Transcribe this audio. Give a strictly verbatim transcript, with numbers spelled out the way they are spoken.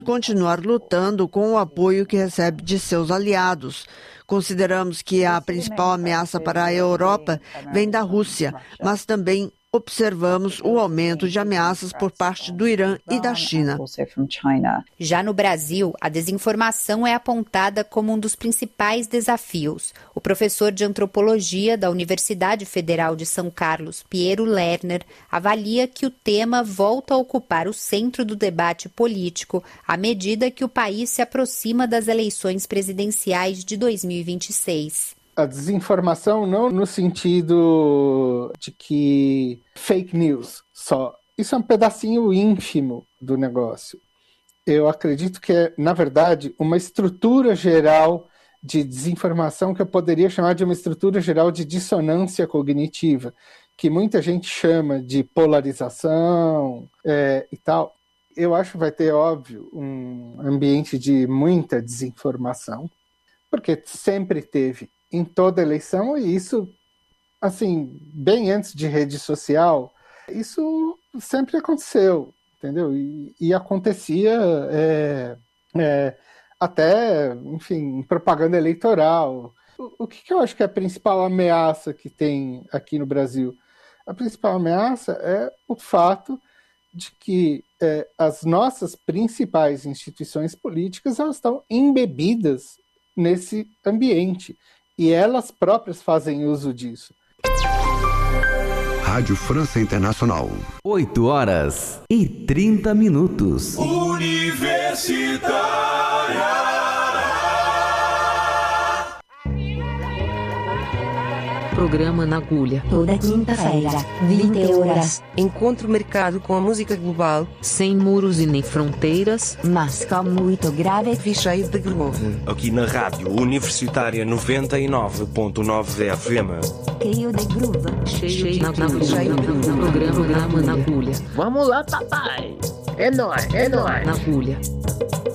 continuar lutando com o apoio que recebe de seus aliados. Consideramos que a principal ameaça para a Europa vem da Rússia, mas também observamos o aumento de ameaças por parte do Irã e da China. Já no Brasil, a desinformação é apontada como um dos principais desafios. O professor de antropologia da Universidade Federal de São Carlos, Piero Lerner, avalia que o tema volta a ocupar o centro do debate político à medida que o país se aproxima das eleições presidenciais de dois mil e vinte e seis. A desinformação não no sentido de que fake news só. Isso é um pedacinho ínfimo do negócio. Eu acredito que é, na verdade, uma estrutura geral de desinformação que eu poderia chamar de uma estrutura geral de dissonância cognitiva, que muita gente chama de polarização é, e tal. Eu acho que vai ter, óbvio, um ambiente de muita desinformação, porque sempre teve em toda eleição, e isso, assim, bem antes de rede social, isso sempre aconteceu, entendeu? E, e acontecia é, é, até, enfim, propaganda eleitoral. O, o que, que eu acho que é a principal ameaça que tem aqui no Brasil? A principal ameaça é o fato de que é, as nossas principais instituições políticas elas estão embebidas nesse ambiente. E elas próprias fazem uso disso. Rádio França Internacional. oito horas e trinta minutos. Universitária. Programa na agulha. Toda quinta-feira, vinte horas. Encontro mercado com a música global. Sem muros e nem fronteiras. Mas com muito grave e cheio de groove. Aqui na Rádio Universitária noventa e nove ponto nove F M. Crio de groove. Cheio na agulha. Programa, programa na agulha. Vamos lá, papai. É nóis, é nóis. Na agulha.